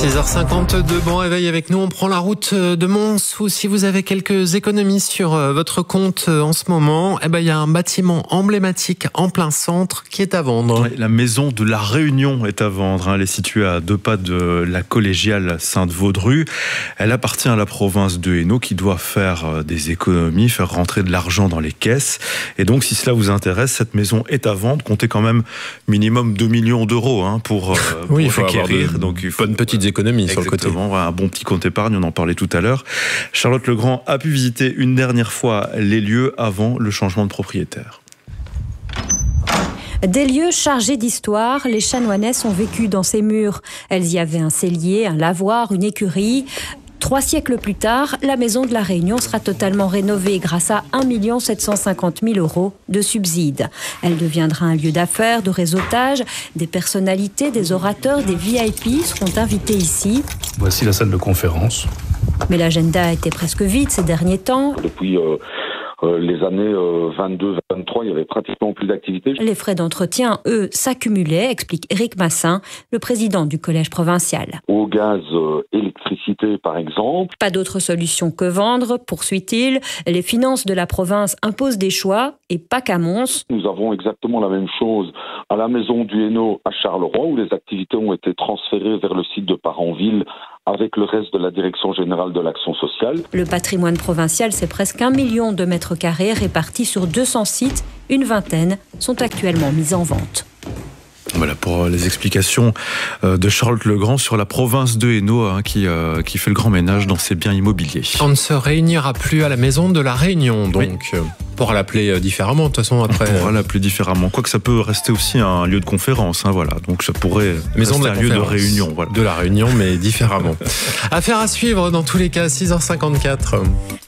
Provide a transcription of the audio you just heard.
6h52, bon réveil avec nous. On prend la route de Mons, ou si vous avez quelques économies sur votre compte en ce moment, il y a un bâtiment emblématique en plein centre qui est à vendre. Oui, la maison de la Réunion est à vendre. Elle est située à 2 pas de la collégiale Sainte-Vaudrue. Elle appartient à la province de Hainaut qui doit faire des économies, faire rentrer de l'argent dans les caisses. Et donc, si cela vous intéresse, cette maison est à vendre. Comptez quand même minimum 2 millions d'euros pour oui, il faut acquérir. avoir Donc, il faut bonnes petites économies sur le côté. Exactement, un bon petit compte épargne, on en parlait tout à l'heure. Charlotte Legrand a pu visiter une dernière fois les lieux avant le changement de propriétaire. Des lieux chargés d'histoire, les Chanoinesses ont vécu dans ces murs. Elles y avaient un cellier, un lavoir, une écurie. 3 siècles plus tard, la maison de la Réunion sera totalement rénovée grâce à 1 750 000 euros de subsides. Elle deviendra un lieu d'affaires, de réseautage. Des personnalités, des orateurs, des VIP seront invités ici. Voici la salle de conférence. Mais l'agenda était presque vide ces derniers temps. Depuis les années 22-23, il y avait pratiquement plus d'activité. Les frais d'entretien, eux, s'accumulaient, explique Éric Massin, le président du collège provincial. Au gaz, électricité par exemple. Pas d'autre solution que vendre, poursuit-il. Les finances de la province imposent des choix, et pas qu'à Mons. Nous avons exactement la même chose à la maison du Hainaut à Charleroi, où les activités ont été transférées vers le site de Parenville avec le reste de la Direction générale de l'action sociale. Le patrimoine provincial, c'est presque 1 million de mètres carrés répartis sur 200 sites. Une vingtaine sont actuellement mis en vente. Voilà pour les explications de Charlotte Legrand sur la province de Hainaut qui fait le grand ménage dans ses biens immobiliers. On ne se réunira plus à la maison de la Réunion, donc oui. On pourra l'appeler différemment de toute façon après. On pourra l'appeler différemment, quoique ça peut rester aussi un lieu de conférence, voilà. Donc ça pourrait maison rester de un lieu de réunion. Voilà. De la Réunion, mais différemment. Affaire à suivre dans tous les cas, 6h54.